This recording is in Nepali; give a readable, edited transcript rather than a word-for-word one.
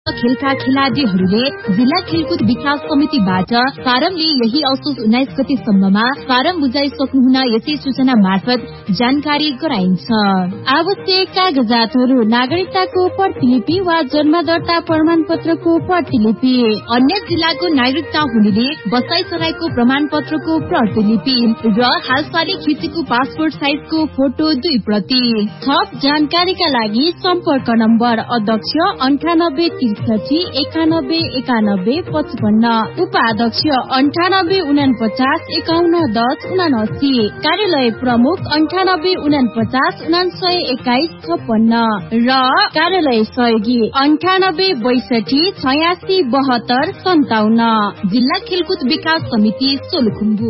खेलका खेलाडीहरूले जिल्ला खेलकुद विकास समितिबाट फारमले यही असोज 19 गतेसम्ममा फारम बुझाइसक्नुहुन यसै सूचना मार्फत जानकारी गराइन्छ। आवश्यक कागजातहरू नागरिकताको प्रतिलिपि वा जन्म दर्ता प्रमाण पत्रको प्रतिलिपि, अन्य जिल्लाको नागरिकता हुनेले बसाइ सराईको प्रमाण पत्रको प्रतिलिपि र हालसालै खिचेको पासपोर्ट साइजको फोटो 2 प्रति। थप जानकारीका लागि सम्पर्क नम्बर अध्यक्ष 98 91 91 55, उपाध्यक्ष 98 49 51 10 79, कार्यालय प्रमुख 98 49 99 21 56 र कार्यालय सहयोगी 98 62 86 72 57। जिल्ला खेलकुद विकास समिति सोलुखुम्बु।